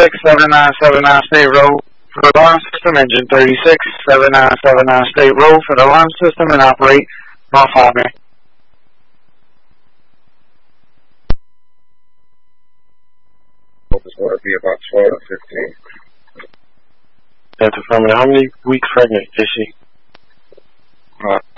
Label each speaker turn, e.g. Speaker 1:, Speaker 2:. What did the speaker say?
Speaker 1: 797 State Road for the alarm system, engine 36, 797 State Road for the alarm system, and operate about 5 minutes.
Speaker 2: This will be about 12 to 15.
Speaker 3: That's affirmative. How many weeks pregnant is she?